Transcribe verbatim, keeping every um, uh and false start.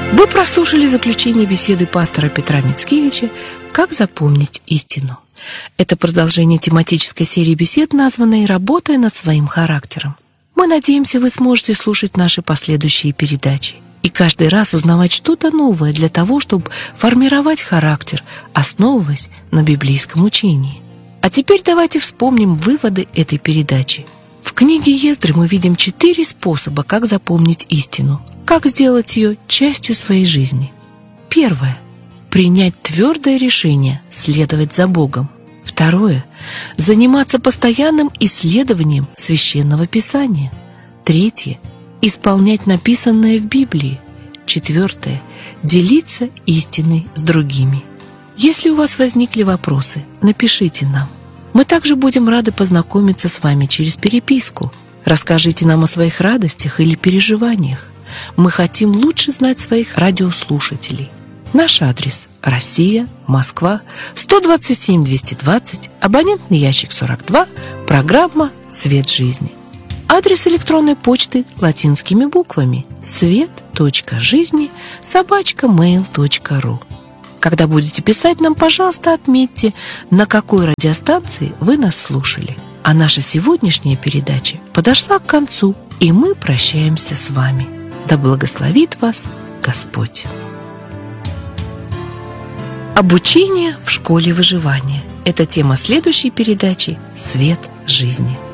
Вы прослушали заключение беседы пастора Петра Мицкевича «Как запомнить истину». Это продолжение тематической серии бесед, названной «Работая над своим характером». Мы надеемся, вы сможете слушать наши последующие передачи и каждый раз узнавать что-то новое для того, чтобы формировать характер, основываясь на библейском учении. А теперь давайте вспомним выводы этой передачи. В книге Ездры мы видим четыре способа, как запомнить истину, как сделать ее частью своей жизни. Первое. Принять твердое решение следовать за Богом. Второе. Заниматься постоянным исследованием Священного Писания. Третье. Исполнять написанное в Библии. Четвертое. Делиться истиной с другими. Если у вас возникли вопросы, напишите нам. Мы также будем рады познакомиться с вами через переписку. Расскажите нам о своих радостях или переживаниях. Мы хотим лучше знать своих радиослушателей. Наш адрес – Россия, Москва, сто двадцать семь двести двадцать, абонентный ящик сорок два, программа «Свет жизни». Адрес электронной почты латинскими буквами свет точка жизни собака мейл точка ру. Когда будете писать нам, пожалуйста, отметьте, на какой радиостанции вы нас слушали. А наша сегодняшняя передача подошла к концу, и мы прощаемся с вами. Да благословит вас Господь. Обучение в школе выживания – это тема следующей передачи «Свет жизни».